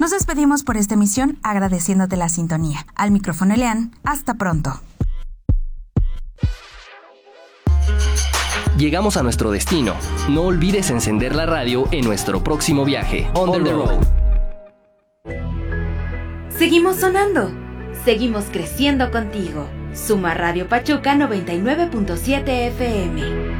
Nos despedimos por esta emisión agradeciéndote la sintonía. Al micrófono Elian, hasta pronto. Llegamos a nuestro destino. No olvides encender la radio en nuestro próximo viaje. On the road. Seguimos sonando. Seguimos creciendo contigo. Suma Radio Pachuca 99.7 FM.